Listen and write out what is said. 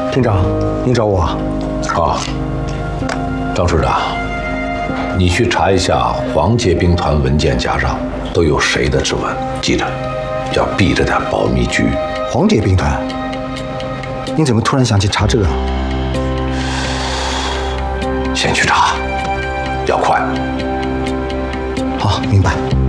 厅长，您找我？ 啊，张师长，你去查一下黄界兵团文件夹上都有谁的指纹，记着，要避着点保密局。 黄界兵团？您怎么突然想起查这个？ 先去查，要快。 好，明白。